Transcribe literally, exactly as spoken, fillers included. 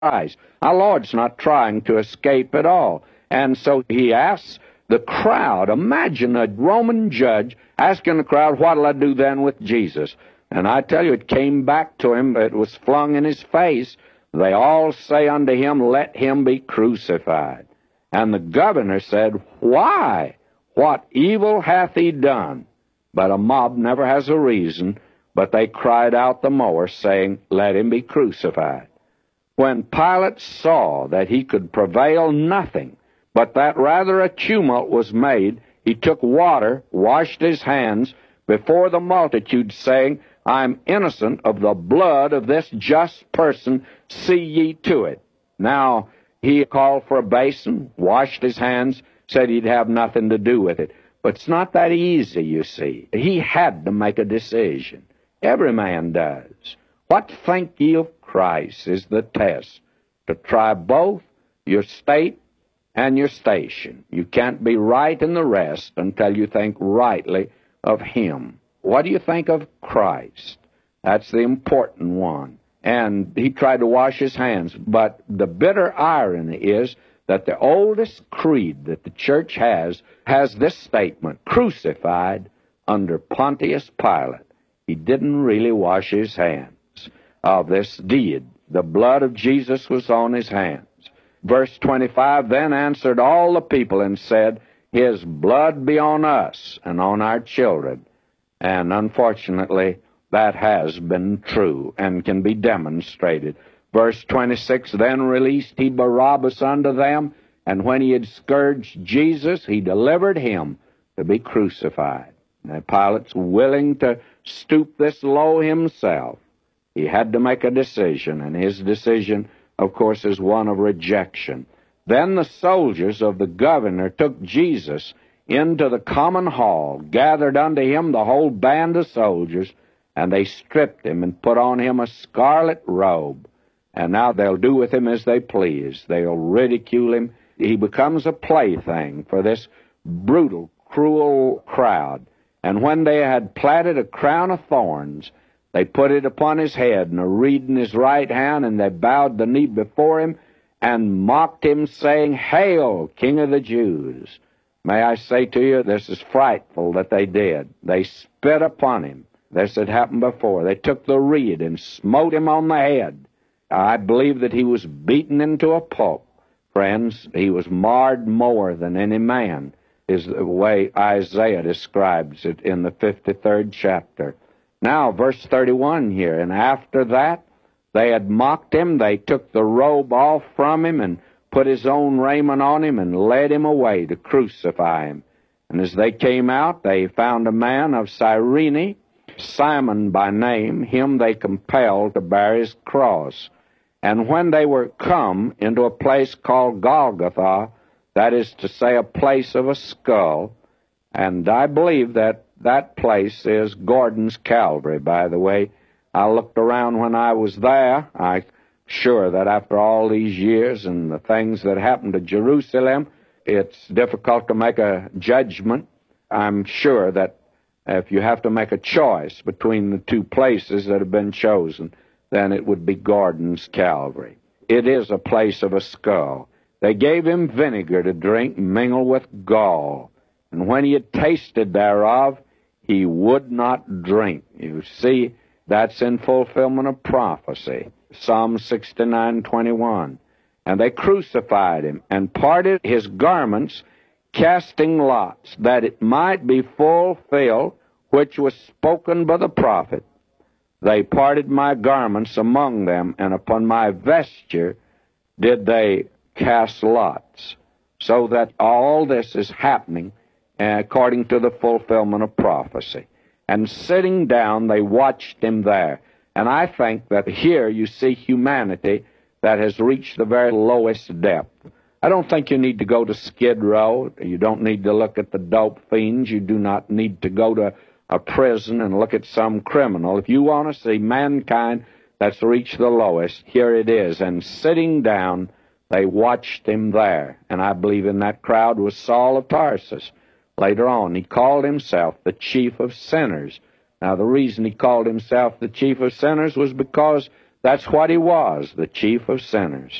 Christ. Our Lord's not trying to escape at all. And so he asks the crowd. Imagine a Roman judge asking the crowd, what'll I do then with Jesus? And I tell you, it came back to him. It was flung in his face. They all say unto him, let him be crucified. And the governor said, why? What evil hath he done? But a mob never has a reason, but they cried out the more, saying, let him be crucified. When Pilate saw that he could prevail nothing, but that rather a tumult was made, he took water, washed his hands before the multitude, saying, I'm innocent of the blood of this just person, see ye to it. Now, he called for a basin, washed his hands, said he'd have nothing to do with it. But it's not that easy, you see. He had to make a decision. Every man does. What think ye of Christ is the test, to try both your state and your station. You can't be right in the rest until you think rightly of him. What do you think of Christ? That's the important one. And he tried to wash his hands. But the bitter irony is that the oldest creed that the church has has this statement, crucified under Pontius Pilate. He didn't really wash his hands of this deed. The blood of Jesus was on his hands. Verse twenty-five, then answered all the people and said, his blood be on us and on our children. And unfortunately, that has been true and can be demonstrated. Verse twenty-six, then released he Barabbas unto them, and when he had scourged Jesus, he delivered him to be crucified. Now, Pilate's willing to stoop this low himself. He had to make a decision, and his decision, of course, is one of rejection. Then the soldiers of the governor took Jesus into the common hall, gathered unto him the whole band of soldiers, and they stripped him and put on him a scarlet robe. And now they'll do with him as they please. They'll ridicule him. He becomes a plaything for this brutal, cruel crowd. And when they had platted a crown of thorns, they put it upon his head and a reed in his right hand, and they bowed the knee before him and mocked him, saying, Hail, King of the Jews! May I say to you, this is frightful that they did. They spit upon him. This had happened before. They took the reed and smote him on the head. I believe that he was beaten into a pulp. Friends, he was marred more than any man, is the way Isaiah describes it in the fifty-third chapter. Now, verse thirty-one here, and after that they had mocked him, they took the robe off from him and put his own raiment on him and led him away to crucify him. And as they came out, they found a man of Cyrene, Simon by name. Him they compelled to bear his cross. And when they were come into a place called Golgotha, that is to say, a place of a skull, and I believe that that place is Gordon's Calvary, by the way. I looked around when I was there. I'm sure that after all these years and the things that happened to Jerusalem, it's difficult to make a judgment. I'm sure that if you have to make a choice between the two places that have been chosen, then it would be Gordon's Calvary. It is a place of a skull. They gave him vinegar to drink mingled with gall, and when he had tasted thereof, he would not drink. You see, that's in fulfillment of prophecy. Psalm sixty-nine twenty-one. And they crucified him, and parted his garments, casting lots, that it might be fulfilled, which was spoken by the prophet. They parted my garments among them, and upon my vesture did they cast lots. So that all this is happening according to the fulfillment of prophecy. And sitting down, they watched him there. And I think that here you see humanity that has reached the very lowest depth. I don't think you need to go to Skid Row. You don't need to look at the dope fiends. You do not need to go to a prison and look at some criminal. If you want to see mankind that's reached the lowest, here it is. And sitting down, they watched him there. And I believe in that crowd was Saul of Tarsus. Later on, he called himself the chief of sinners. Now, the reason he called himself the chief of sinners was because That's what he was, the chief of sinners.